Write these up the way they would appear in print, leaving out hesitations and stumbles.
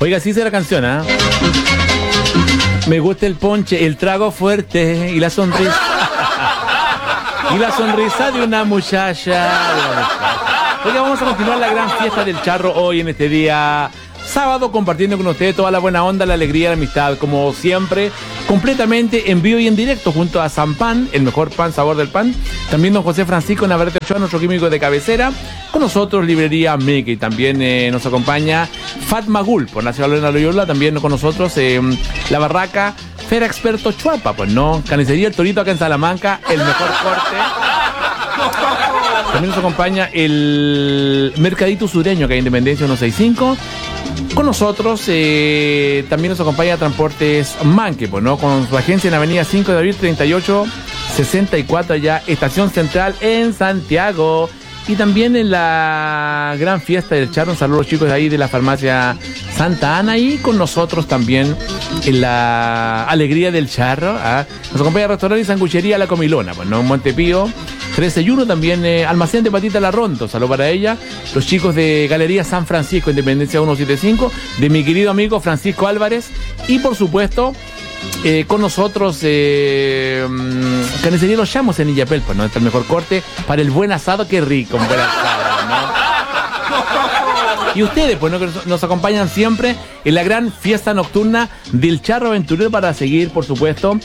Oiga, sí dice la canción, ¿ah? Me gusta el ponche, el trago fuerte y la sonrisa. Y la sonrisa de una muchacha. Oiga, vamos a continuar la gran fiesta del charro hoy en este día sábado, compartiendo con ustedes toda la buena onda, la alegría, la amistad, como siempre, completamente en vivo y en directo, junto a San Pan, el mejor pan, sabor del pan. También don José Francisco Navarrete Ochoa, nuestro químico de cabecera. Con nosotros, librería Mickey. También nos acompaña Fatma Gul, por Nacional Lorena Loyola. También con nosotros, la barraca Fera Experto Chuapa, pues no. Carnicería El Torito acá en Salamanca, el mejor corte. También nos acompaña el Mercadito Sureño, que hay Independencia 165. Con nosotros también nos acompaña Transportes Manque, pues, ¿no? Con su agencia en Avenida 5 de Abril 3864, ya Estación Central en Santiago. Y también en la gran fiesta del charro, un saludo a los chicos de ahí de la farmacia Santa Ana. Y con nosotros también en la alegría del charro, ¿ah? Nos acompaña el restaurante y sanguchería La Comilona, pues, ¿no? Montepío 13-1, también almacén de Patita La Ronto, saludo para ella. Los chicos de Galería San Francisco, Independencia 175, de mi querido amigo Francisco Álvarez. Y por supuesto, con nosotros Carnicería Los Llamos en Illapel, pues, ¿no? Está el mejor corte para el buen asado. Qué rico, un buen asado, ¿no? Y ustedes, pues, ¿no? Que nos acompañan siempre en la gran fiesta nocturna del charro aventurero, para seguir, por supuesto,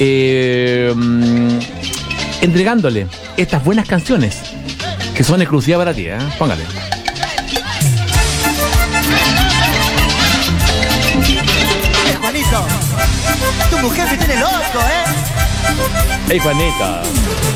entregándole estas buenas canciones que son exclusivas para ti, ¿eh? Póngale. Juanito, tu mujer se tiene loco, ¿eh? Hey, Juanita.